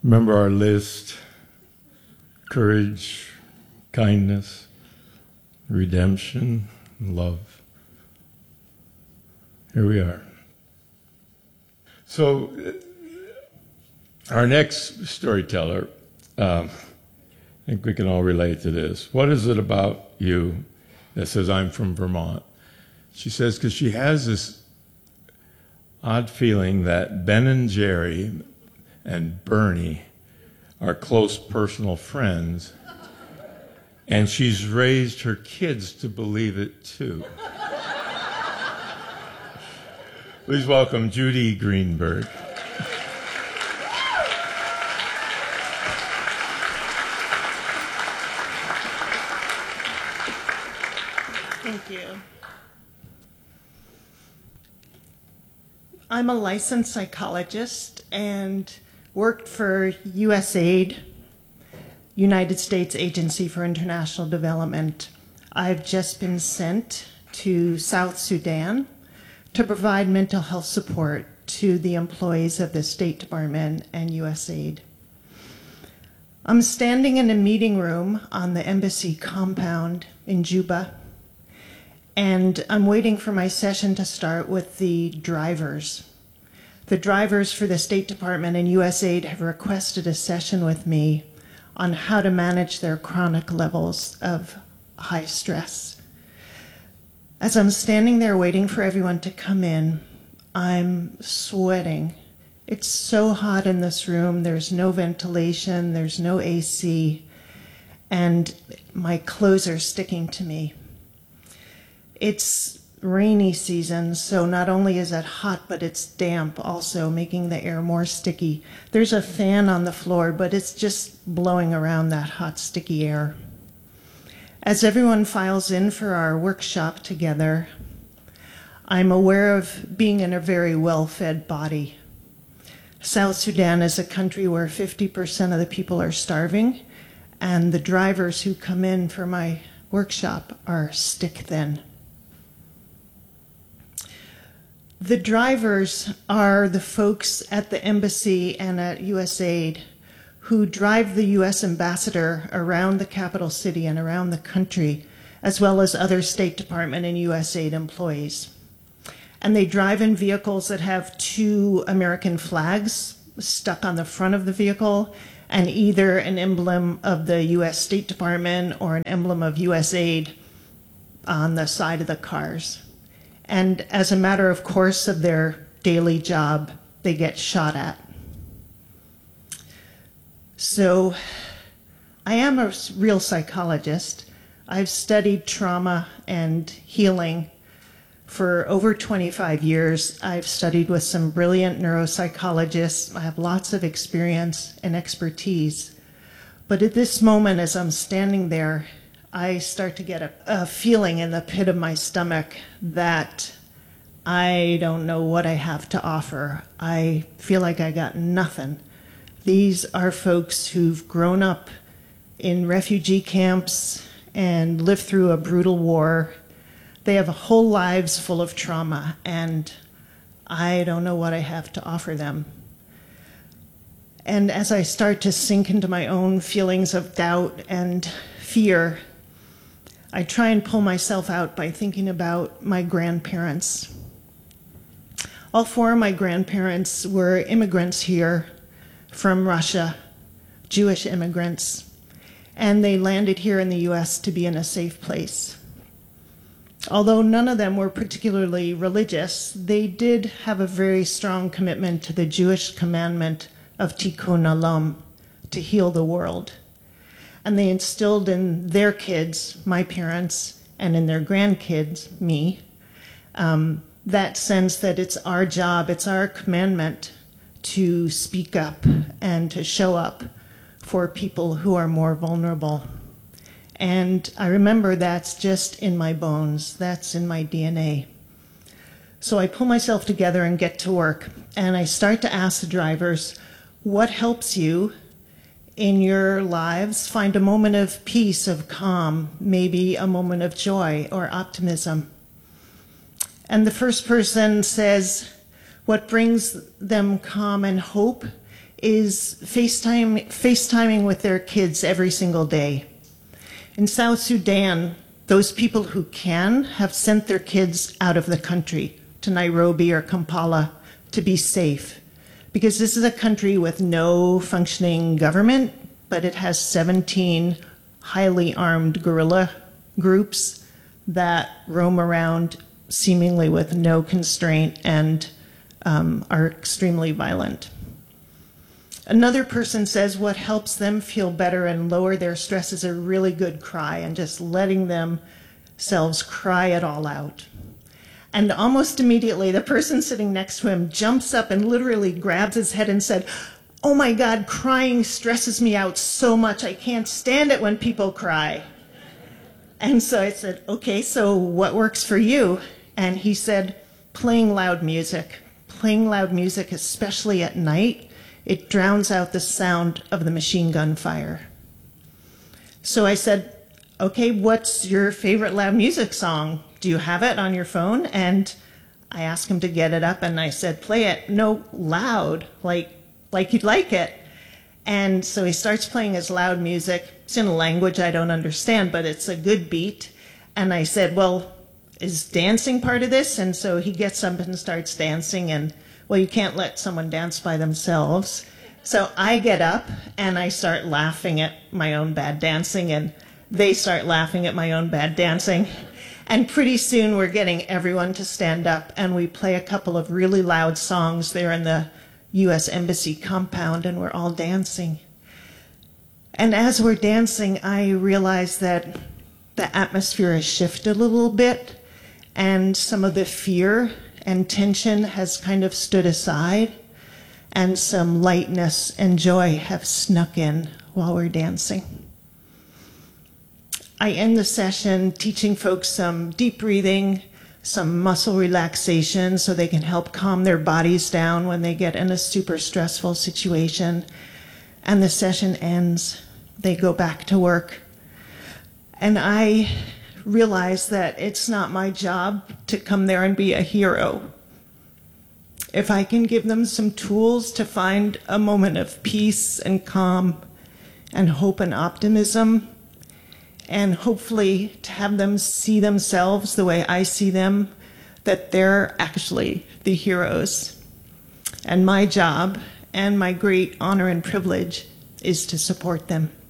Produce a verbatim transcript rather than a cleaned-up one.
Remember our list: courage, kindness, redemption, love. Here we are. So, our next storyteller, um, I think we can all relate to this. What is it about you that says, I'm from Vermont? She says, because she has this odd feeling that Ben and Jerry and Bernie are close personal friends, and she's raised her kids to believe it too. Please welcome Judy Greenberg. Thank you. I'm a licensed psychologist and worked for U S A I D, United States Agency for International Development. I've just been sent to South Sudan to provide mental health support to the employees of the State Department and U S A I D. I'm standing in a meeting room on the embassy compound in Juba, and I'm waiting for my session to start with the drivers. The drivers for the State Department and U S A I D have requested a session with me on how to manage their chronic levels of high stress. As I'm standing there waiting for everyone to come in, I'm sweating. It's so hot in this room. There's no ventilation, there's no A C, and my clothes are sticking to me. It's rainy season, so not only is it hot, but it's damp also, making the air more sticky. There's a fan on the floor, but it's just blowing around that hot, sticky air. As everyone files in for our workshop together, I'm aware of being in a very well-fed body. South Sudan is a country where fifty percent of the people are starving, and the drivers who come in for my workshop are stick thin. The drivers are the folks at the embassy and at U S A I D who drive the U S ambassador around the capital city and around the country, as well as other State Department and U S A I D employees. And they drive in vehicles that have two American flags stuck on the front of the vehicle, and either an emblem of the U S State Department or an emblem of U S A I D on the side of the cars. And as a matter of course of their daily job, they get shot at. So I am a real psychologist. I've studied trauma and healing for over twenty-five years. I've studied with some brilliant neuropsychologists. I have lots of experience and expertise. But at this moment, as I'm standing there, I start to get a, a feeling in the pit of my stomach that I don't know what I have to offer. I feel like I got nothing. These are folks who've grown up in refugee camps and lived through a brutal war. They have whole lives full of trauma, and I don't know what I have to offer them. And as I start to sink into my own feelings of doubt and fear, I try and pull myself out by thinking about my grandparents. All four of my grandparents were immigrants here from Russia, Jewish immigrants, and they landed here in the U S to be in a safe place. Although none of them were particularly religious, they did have a very strong commitment to the Jewish commandment of tikkun olam, to heal the world. And they instilled in their kids, my parents, and in their grandkids, me, um, that sense that it's our job, it's our commandment to speak up and to show up for people who are more vulnerable. And I remember that's just in my bones, that's in my D N A. So I pull myself together and get to work, and I start to ask the drivers, what helps you in your lives find a moment of peace, of calm, maybe a moment of joy or optimism? And the first person says what brings them calm and hope is FaceTime, FaceTiming with their kids every single day. In South Sudan, those people who can have sent their kids out of the country to Nairobi or Kampala to be safe, because this is a country with no functioning government, but it has seventeen highly armed guerrilla groups that roam around seemingly with no constraint and um, are extremely violent. Another person says what helps them feel better and lower their stress is a really good cry and just letting themselves cry it all out. And almost immediately, the person sitting next to him jumps up and literally grabs his head and said, "Oh my God, crying stresses me out so much. I can't stand it when people cry." And so I said, "Okay, so what works for you?" And he said, "Playing loud music. Playing loud music, especially at night. It drowns out the sound of the machine gun fire." So I said, "Okay, what's your favorite loud music song? Do you have it on your phone?" And I asked him to get it up, and I said, "Play it, no, loud, like, like you'd like it." And so he starts playing his loud music. It's in a language I don't understand, but it's a good beat. And I said, "Well, is dancing part of this?" And so he gets up and starts dancing, and well, you can't let someone dance by themselves. So I get up and I start laughing at my own bad dancing, and they start laughing at my own bad dancing. And pretty soon we're getting everyone to stand up, and we play a couple of really loud songs there in the U S Embassy compound, and we're all dancing. And as we're dancing, I realize that the atmosphere has shifted a little bit, and some of the fear and tension has kind of stood aside, and some lightness and joy have snuck in while we're dancing. I end the session teaching folks some deep breathing, some muscle relaxation so they can help calm their bodies down when they get in a super stressful situation. And the session ends. They go back to work. And I realize that it's not my job to come there and be a hero. If I can give them some tools to find a moment of peace and calm and hope and optimism, and hopefully to have them see themselves the way I see them, that they're actually the heroes. And my job and my great honor and privilege is to support them.